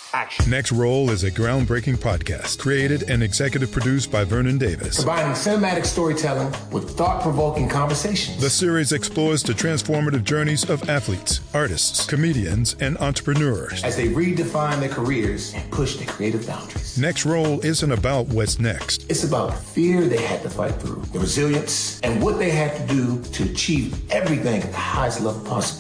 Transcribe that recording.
Action. Next Roll is a groundbreaking podcast created and executive produced by Vernon Davis. Combining cinematic storytelling with thought-provoking conversations. The series explores the transformative journeys of athletes, artists, comedians, and entrepreneurs as they redefine their careers and push their creative boundaries. Next Roll isn't about what's next. It's about the fear they had to fight through, the resilience, and what they had to do to achieve everything at the highest level possible.